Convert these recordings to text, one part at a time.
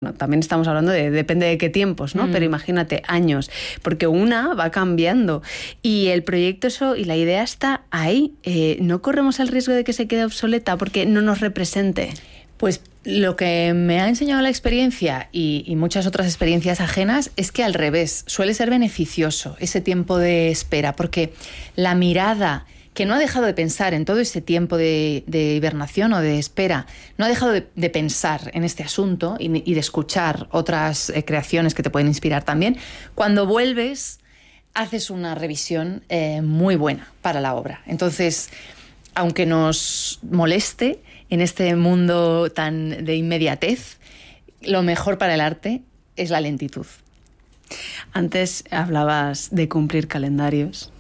bueno, también estamos hablando depende de qué tiempos, ¿no? Pero imagínate, años, porque una va cambiando y el proyecto y la idea está ahí. ¿No corremos el riesgo de que se quede obsoleta porque no nos represente? Pues lo que me ha enseñado la experiencia y muchas otras experiencias ajenas es que al revés, suele ser beneficioso ese tiempo de espera, porque la mirada que no ha dejado de pensar en todo ese tiempo de hibernación o de espera, no ha dejado de pensar en este asunto y de escuchar otras creaciones que te pueden inspirar también, cuando vuelves haces una revisión muy buena para la obra. Entonces, aunque nos moleste en este mundo tan de inmediatez, lo mejor para el arte es la lentitud. Antes hablabas de cumplir calendarios.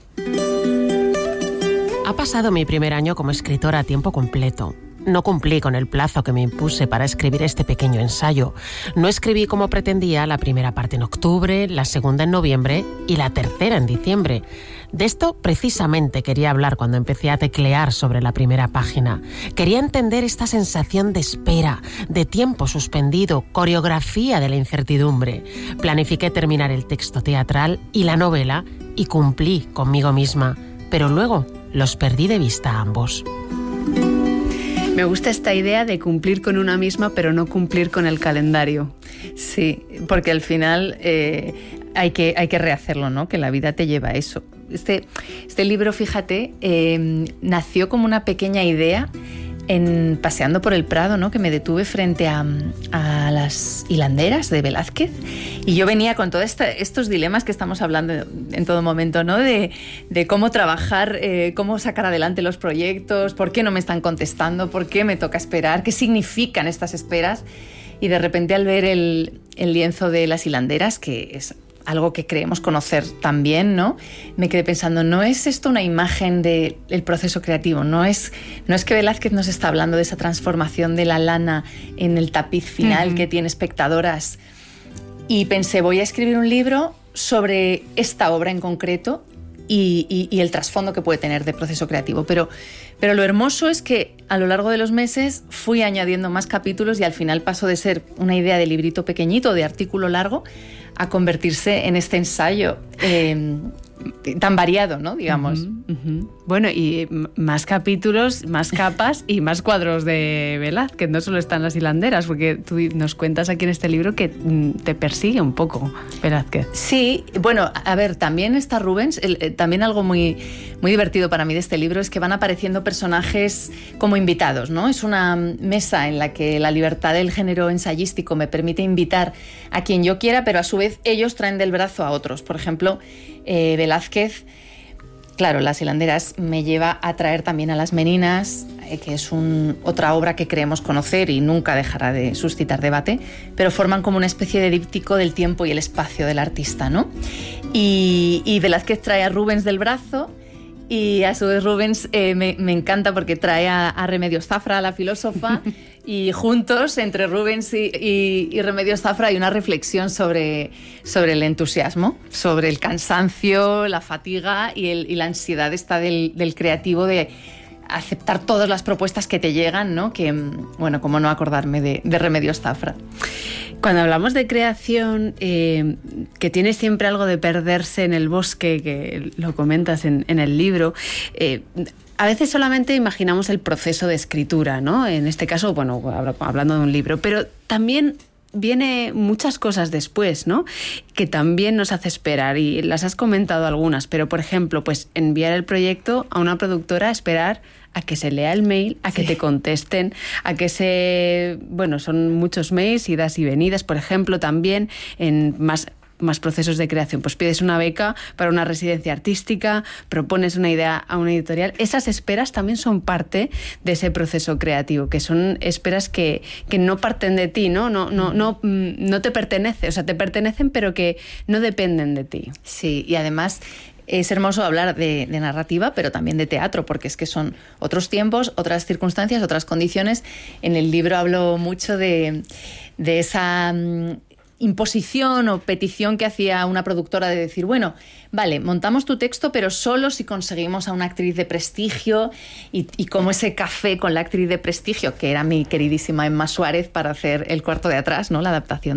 Ha pasado mi primer año como escritora a tiempo completo. No cumplí con el plazo que me impuse para escribir este pequeño ensayo. No escribí como pretendía la primera parte en octubre, la segunda en noviembre y la tercera en diciembre. De esto precisamente quería hablar cuando empecé a teclear sobre la primera página. Quería entender esta sensación de espera, de tiempo suspendido, coreografía de la incertidumbre. Planifiqué terminar el texto teatral y la novela y cumplí conmigo misma, pero luego los perdí de vista a ambos. Me gusta esta idea de cumplir con una misma, pero no cumplir con el calendario. Sí, porque al final hay que rehacerlo, ¿no? Que la vida te lleva a eso. Este libro, fíjate, nació como una pequeña idea paseando por el Prado, ¿no? Que me detuve frente a las hilanderas de Velázquez y yo venía con todos estos dilemas que estamos hablando en todo momento, ¿no? De cómo trabajar, cómo sacar adelante los proyectos, por qué no me están contestando, por qué me toca esperar, qué significan estas esperas. Y de repente al ver el lienzo de las hilanderas, que es algo que creemos conocer también, ¿no? Me quedé pensando, ¿no es esto una imagen del proceso creativo? ¿No es que Velázquez nos está hablando de esa transformación de la lana en el tapiz final que tiene espectadoras? Y pensé, voy a escribir un libro sobre esta obra en concreto y el trasfondo que puede tener de proceso creativo. Pero lo hermoso es que a lo largo de los meses fui añadiendo más capítulos y al final pasó de ser una idea de librito pequeñito, de artículo largo, a convertirse en este ensayo tan variado, ¿no? Digamos. Bueno, y más capítulos, más capas y más cuadros de Velázquez, no solo están las hilanderas, porque tú nos cuentas aquí en este libro que te persigue un poco Velázquez. Sí, bueno, a ver, también está Rubens, también algo muy, muy divertido para mí de este libro es que van apareciendo personajes como invitados, ¿no? Es una mesa en la que la libertad del género ensayístico me permite invitar a quien yo quiera, pero a su vez ellos traen del brazo a otros. Por ejemplo, Velázquez, claro, Las hilanderas me lleva a traer también a Las meninas, que es otra obra que creemos conocer y nunca dejará de suscitar debate, pero forman como una especie de díptico del tiempo y el espacio del artista, ¿no? Y Velázquez trae a Rubens del brazo y a su vez Rubens me encanta porque trae a Remedios Zafra, la filósofa, y juntos, entre Rubens y Remedios Zafra, hay una reflexión sobre el entusiasmo, sobre el cansancio, la fatiga y la ansiedad esta del creativo de aceptar todas las propuestas que te llegan, ¿no? Que, bueno, cómo no acordarme de Remedios Zafra. Cuando hablamos de creación, que tiene siempre algo de perderse en el bosque, que lo comentas en el libro, a veces solamente imaginamos el proceso de escritura, ¿no? En este caso, bueno, hablando de un libro, pero también viene muchas cosas después, ¿no? Que también nos hace esperar, y las has comentado algunas, pero por ejemplo, pues enviar el proyecto a una productora, esperar a que se lea el mail, a que te contesten, a que bueno, son muchos mails, idas y venidas, por ejemplo, también en más procesos de creación. Pues pides una beca para una residencia artística, propones una idea a una editorial. Esas esperas también son parte de ese proceso creativo, que son esperas que no parten de ti, ¿no? No te pertenecen, o sea, te pertenecen, pero que no dependen de ti. Sí, y además es hermoso hablar de narrativa, pero también de teatro, porque es que son otros tiempos, otras circunstancias, otras condiciones. En el libro hablo mucho de esa imposición o petición que hacía una productora de decir, bueno, vale, montamos tu texto, pero solo si conseguimos a una actriz de prestigio, y como ese café con la actriz de prestigio, que era mi queridísima Emma Suárez, para hacer El cuarto de atrás, ¿no? La adaptación